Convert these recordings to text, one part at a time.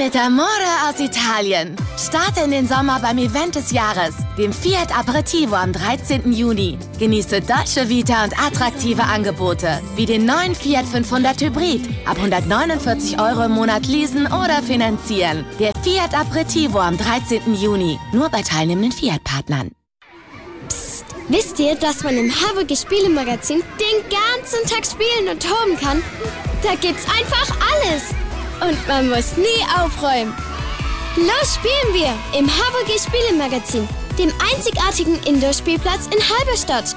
Mit Amore aus Italien. Starte in den Sommer beim Event des Jahres, dem Fiat Aperitivo am 13. Juni. Genieße Dolce Vita und attraktive Angebote, wie den neuen Fiat 500 Hybrid. Ab 149 € im Monat leasen oder finanzieren. Der Fiat Aperitivo am 13. Juni. Nur bei teilnehmenden Fiat-Partnern. Psst, wisst ihr, dass man im Havergy Spielemagazin den ganzen Tag spielen und toben kann? Da gibt's einfach alles. Und man muss nie aufräumen. Los spielen wir im Havergy Spielemagazin, dem einzigartigen Indoor-Spielplatz in Halberstadt.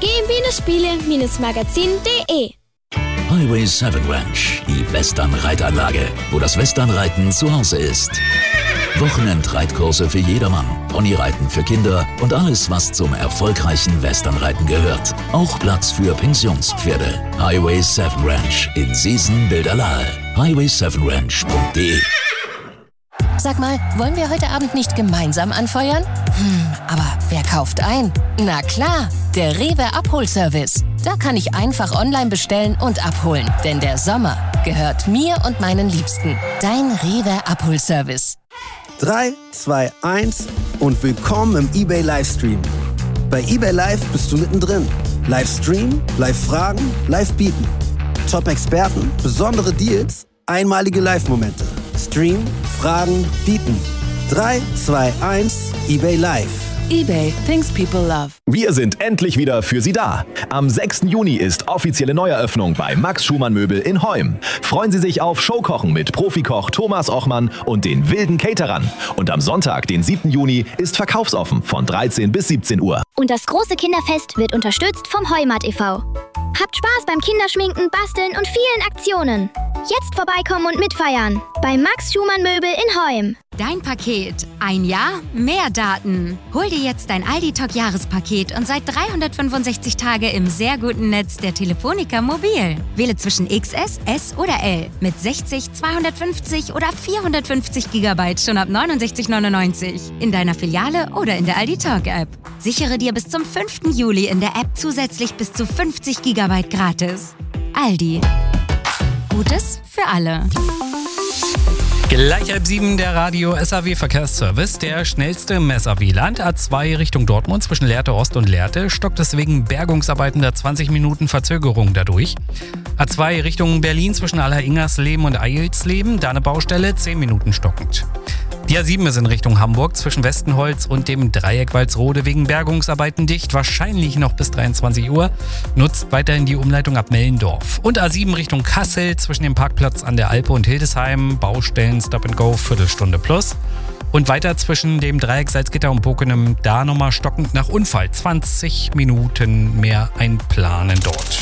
havergy-spiele-magazin.de. Highway 7 Ranch, die Western-Reitanlage, wo das Westernreiten zu Hause ist. Wochenendreitkurse für jedermann, Ponyreiten für Kinder und alles, was zum erfolgreichen Westernreiten gehört. Auch Platz für Pensionspferde. Highway 7 Ranch in Seesen-Bilderlahe. highway7ranch.de. Sag mal, wollen wir heute Abend nicht gemeinsam anfeuern? Aber wer kauft ein? Na klar, der Rewe Abholservice. Da kann ich einfach online bestellen und abholen. Denn der Sommer gehört mir und meinen Liebsten. Dein Rewe Abholservice. 3, 2, 1 und willkommen im eBay Livestream. Bei eBay Live bist du mittendrin. Livestream, Live-Fragen, Live-Bieten. Top-Experten, besondere Deals, einmalige Live-Momente. Stream, Fragen, Bieten. 3, 2, 1, eBay Live. eBay, things people love. Wir sind endlich wieder für Sie da. Am 6. Juni ist offizielle Neueröffnung bei Max Schumann Möbel in Heum. Freuen Sie sich auf Showkochen mit Profikoch Thomas Ochmann und den wilden Caterern. Und am Sonntag, den 7. Juni, ist verkaufsoffen von 13 bis 17 Uhr. Und das große Kinderfest wird unterstützt vom Heumat e.V. Habt Spaß beim Kinderschminken, Basteln und vielen Aktionen. Jetzt vorbeikommen und mitfeiern. Bei Max Schumann Möbel in Heum. Dein Paket. Ein Jahr, mehr Daten. Hol dir jetzt dein Aldi-Talk-Jahrespaket und seit 365 Tage im sehr guten Netz der Telefonica Mobil. Wähle zwischen XS, S oder L mit 60, 250 oder 450 GB schon ab 69,99 in deiner Filiale oder in der Aldi-Talk-App. Sichere dir bis zum 5. Juli in der App zusätzlich bis zu 50 GB gratis. Aldi. Gutes für alle. Gleich 6:30 der Radio SAW Verkehrsservice. Der schnellste im SAW-Land. A2 Richtung Dortmund zwischen Lehrte Ost und Lehrte stockt es wegen Bergungsarbeiten der 20 Minuten Verzögerung dadurch. A2 Richtung Berlin zwischen Alleringersleben und Eilsleben. Da eine Baustelle, 10 Minuten stockend. Die A7 ist in Richtung Hamburg zwischen Westenholz und dem Dreieck Walsrode wegen Bergungsarbeiten dicht. Wahrscheinlich noch bis 23 Uhr. Nutzt weiterhin die Umleitung ab Mellendorf. Und A7 Richtung Kassel zwischen dem Parkplatz an der Alpe und Hildesheim. Baustellen Stop and Go, Viertelstunde plus. Und weiter zwischen dem Dreieck Salzgitter und Bokenem. Da nochmal stockend nach Unfall. 20 Minuten mehr einplanen dort.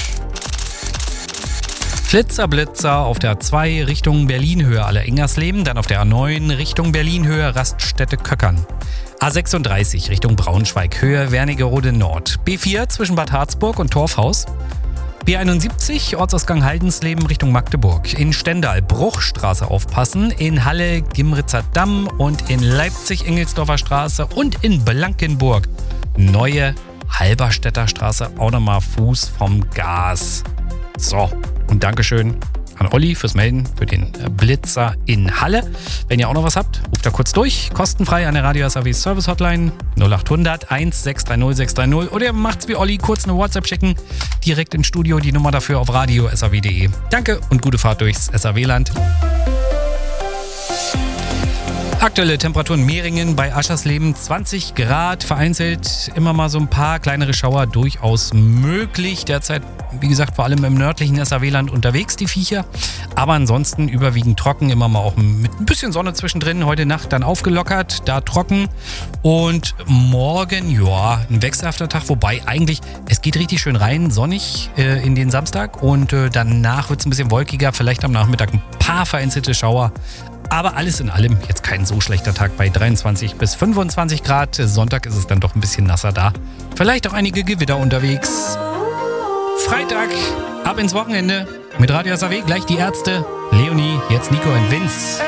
Flitzer-Blitzer auf der A2 Richtung Berlin-Höhe Alleringersleben, dann auf der A9 Richtung Berlin-Höhe Raststätte-Köckern. A36 Richtung Braunschweig-Höhe Wernigerode Nord. B4 zwischen Bad Harzburg und Torfhaus. B71 Ortsausgang Haldensleben Richtung Magdeburg. In Stendal Bruchstraße aufpassen. In Halle Gimritzer Damm und in Leipzig Engelsdorfer Straße und in Blankenburg Neue Halberstädter Straße auch nochmal Fuß vom Gas. So, und Dankeschön an Olli fürs Melden, für den Blitzer in Halle. Wenn ihr auch noch was habt, ruft da kurz durch. Kostenfrei an der Radio SAW Service Hotline 0800 1630 630 oder ihr macht's wie Olli, kurz eine WhatsApp schicken. Direkt ins Studio, die Nummer dafür auf radio.saw.de. Danke und gute Fahrt durchs SAW-Land. Aktuelle Temperaturen Mehringen bei Aschersleben 20 Grad, vereinzelt immer mal so ein paar kleinere Schauer durchaus möglich. Derzeit, wie gesagt, vor allem im nördlichen SAW-Land unterwegs, die Viecher. Aber ansonsten überwiegend trocken, immer mal auch mit ein bisschen Sonne zwischendrin. Heute Nacht dann aufgelockert, da trocken. Und morgen, ja, ein wechselhafter Tag, wobei eigentlich, es geht richtig schön rein, sonnig in den Samstag. Und danach wird es ein bisschen wolkiger, vielleicht am Nachmittag ein paar vereinzelte Schauer. Aber alles in allem jetzt kein so schlechter Tag bei 23 bis 25 Grad. Sonntag ist es dann doch ein bisschen nasser da. Vielleicht auch einige Gewitter unterwegs. Freitag, ab ins Wochenende. Mit Radio SAW gleich die Ärzte. Leonie, jetzt Nico und Vince.